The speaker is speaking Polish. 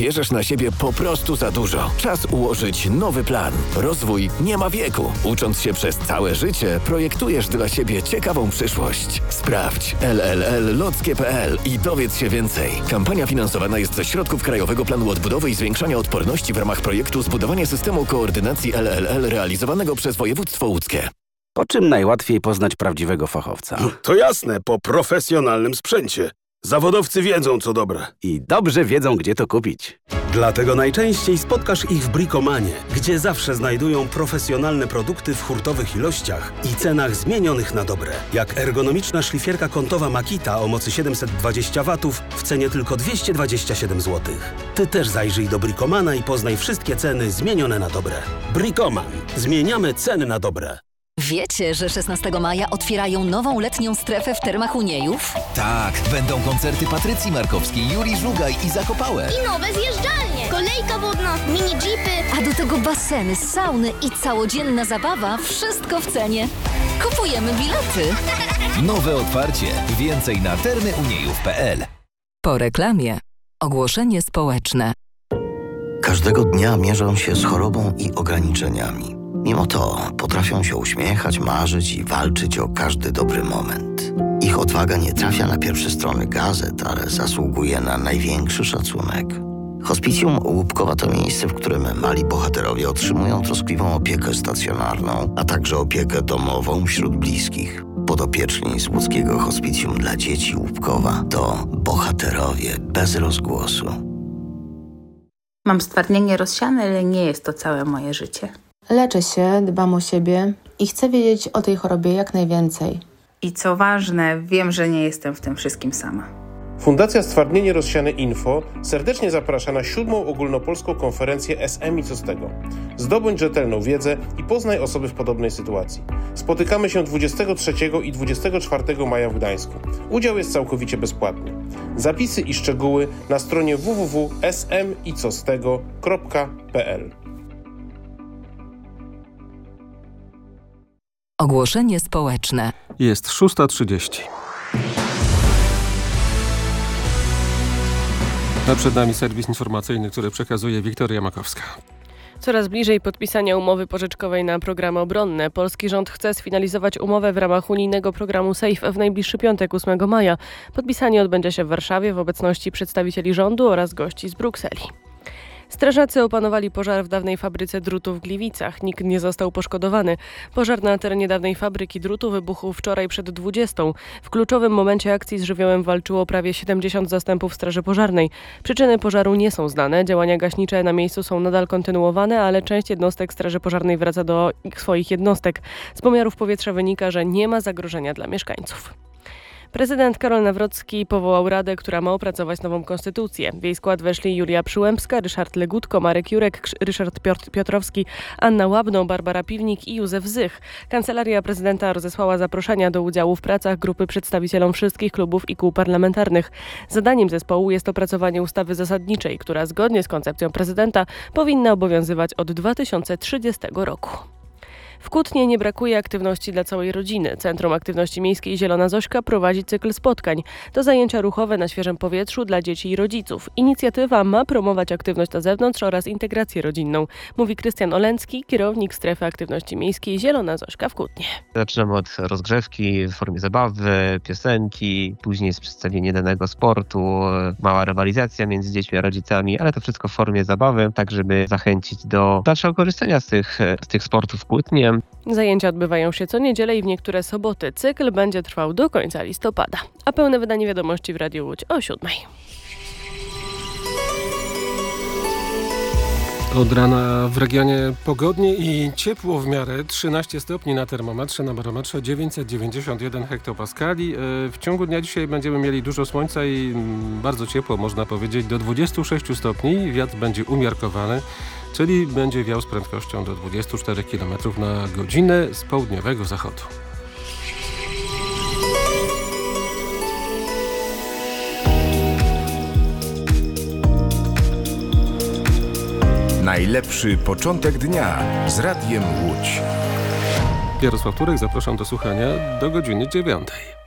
Bierzesz na siebie po prostu za dużo. Czas ułożyć nowy plan. Rozwój nie ma wieku. Ucząc się przez całe życie, projektujesz dla siebie ciekawą przyszłość. Sprawdź LLL-lockie.pl i dowiedz się więcej. Kampania finansowana jest ze środków Krajowego Planu Odbudowy i Zwiększania Odporności w ramach projektu Zbudowanie systemu koordynacji LLL realizowanego przez województwo łódzkie. Po czym najłatwiej poznać prawdziwego fachowca? To jasne, po profesjonalnym sprzęcie. Zawodowcy wiedzą, co dobre. I dobrze wiedzą, gdzie to kupić. Dlatego najczęściej spotkasz ich w Bricomanie, gdzie zawsze znajdują profesjonalne produkty w hurtowych ilościach i cenach zmienionych na dobre. Jak ergonomiczna szlifierka kątowa Makita o mocy 720 W w cenie tylko 227 zł. Ty też zajrzyj do Bricomana i poznaj wszystkie ceny zmienione na dobre. Bricoman. Zmieniamy ceny na dobre. Wiecie, że 16 maja otwierają nową letnią strefę w Termach Uniejów? Tak, będą koncerty Patrycji Markowskiej, Julii Żugaj i Zakopałe. I nowe zjeżdżalnie, kolejka wodna, mini jeepy. A do tego baseny, sauny i całodzienna zabawa, wszystko w cenie. Kupujemy bilety. Nowe otwarcie. Więcej na termyuniejów.pl. Po reklamie. Ogłoszenie społeczne. Każdego dnia mierzą się z chorobą i ograniczeniami. Mimo to potrafią się uśmiechać, marzyć i walczyć o każdy dobry moment. Ich odwaga nie trafia na pierwsze strony gazet, ale zasługuje na największy szacunek. Hospicjum Łupkowa to miejsce, w którym mali bohaterowie otrzymują troskliwą opiekę stacjonarną, a także opiekę domową wśród bliskich. Podopieczni z łódzkiego Hospicjum dla dzieci Łupkowa to bohaterowie bez rozgłosu. Mam stwardnienie rozsiane, ale nie jest to całe moje życie. Leczę się, dbam o siebie i chcę wiedzieć o tej chorobie jak najwięcej. I co ważne, wiem, że nie jestem w tym wszystkim sama. Fundacja Stwardnienie Rozsiane Info serdecznie zaprasza na 7. ogólnopolską konferencję SM i co z tego. Zdobądź rzetelną wiedzę i poznaj osoby w podobnej sytuacji. Spotykamy się 23 i 24 maja w Gdańsku. Udział jest całkowicie bezpłatny. Zapisy i szczegóły na stronie www.smicostego.pl. Ogłoszenie społeczne. Jest 6:30. A przed nami serwis informacyjny, który przekazuje Wiktoria Makowska. Coraz bliżej podpisania umowy pożyczkowej na programy obronne. Polski rząd chce sfinalizować umowę w ramach unijnego programu SAFE w najbliższy piątek, 8 maja. Podpisanie odbędzie się w Warszawie w obecności przedstawicieli rządu oraz gości z Brukseli. Strażacy opanowali pożar w dawnej fabryce drutu w Gliwicach. Nikt nie został poszkodowany. Pożar na terenie dawnej fabryki drutu wybuchł wczoraj przed 20. W kluczowym momencie akcji z żywiołem walczyło prawie 70 zastępów straży pożarnej. Przyczyny pożaru nie są znane. Działania gaśnicze na miejscu są nadal kontynuowane, ale część jednostek straży pożarnej wraca do swoich jednostek. Z pomiarów powietrza wynika, że nie ma zagrożenia dla mieszkańców. Prezydent Karol Nawrocki powołał radę, która ma opracować nową konstytucję. W jej skład weszli Julia Przyłębska, Ryszard Legutko, Marek Jurek, Ryszard Piotrowski, Anna Łabno, Barbara Piwnik i Józef Zych. Kancelaria prezydenta rozesłała zaproszenia do udziału w pracach grupy przedstawicielom wszystkich klubów i kół parlamentarnych. Zadaniem zespołu jest opracowanie ustawy zasadniczej, która zgodnie z koncepcją prezydenta powinna obowiązywać od 2030 roku. W Kutnie nie brakuje aktywności dla całej rodziny. Centrum Aktywności Miejskiej Zielona Zośka prowadzi cykl spotkań. To zajęcia ruchowe na świeżym powietrzu dla dzieci i rodziców. Inicjatywa ma promować aktywność na zewnątrz oraz integrację rodzinną, mówi Krystian Olencki, kierownik Strefy Aktywności Miejskiej Zielona Zośka w Kutnie. Zaczynamy od rozgrzewki w formie zabawy, piosenki, później jest przedstawienie danego sportu, mała rywalizacja między dziećmi a rodzicami, ale to wszystko w formie zabawy, tak żeby zachęcić do dalszego korzystania z tych sportów w Kutnie. Zajęcia odbywają się co niedzielę i w niektóre soboty. Cykl będzie trwał do końca listopada. A pełne wydanie wiadomości w Radiu Łódź o 7:00. Od rana w regionie pogodnie i ciepło w miarę. 13 stopni na termometrze, na barometrze 991 hektopaskali. W ciągu dnia dzisiaj będziemy mieli dużo słońca i bardzo ciepło, można powiedzieć, do 26 stopni. Wiatr będzie umiarkowany, czyli będzie wiał z prędkością do 24 km na godzinę z południowego zachodu. Najlepszy początek dnia z Radiem Łódź. Jarosław Turek, zapraszam do słuchania do godziny 9.